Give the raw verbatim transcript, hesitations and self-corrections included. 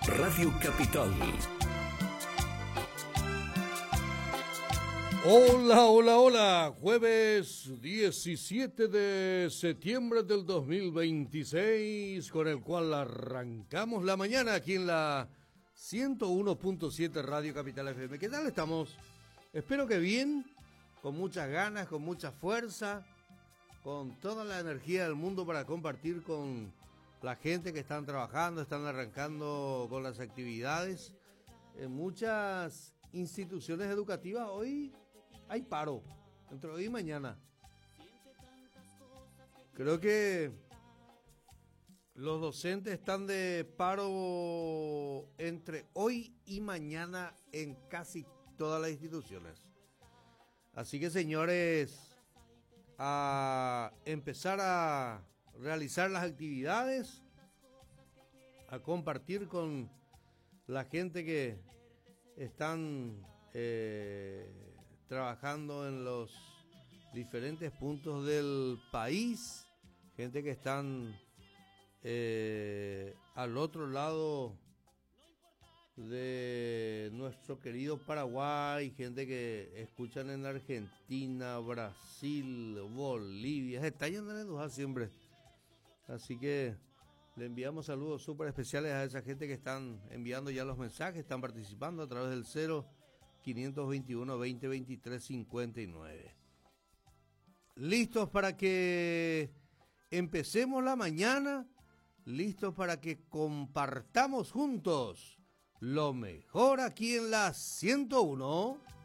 Radio Capital. Hola, hola, hola. Jueves diecisiete de septiembre del dos mil veintiséis, con el cual arrancamos la mañana aquí en la ciento uno punto siete Radio Capital F M. ¿Qué tal estamos? Espero que bien, con muchas ganas, con mucha fuerza, con toda la energía del mundo para compartir con la gente que están trabajando, están arrancando con las actividades. En muchas instituciones educativas hoy hay paro, entre hoy y mañana. Creo que los docentes están de paro entre hoy y mañana en casi todas las instituciones. Así que, señores, a empezar a realizar las actividades, a compartir con la gente que están eh, trabajando en los diferentes puntos del país, gente que están eh, al otro lado de nuestro querido Paraguay, gente que escuchan en Argentina, Brasil, Bolivia, se está yendo en Eduja siempre. Así que le enviamos saludos súper especiales a esa gente que están enviando ya los mensajes, están participando a través del cero quinientos veintiuno veinte veintitrés cincuenta y nueve. Listos para que empecemos la mañana, listos para que compartamos juntos lo mejor aquí en la ciento uno.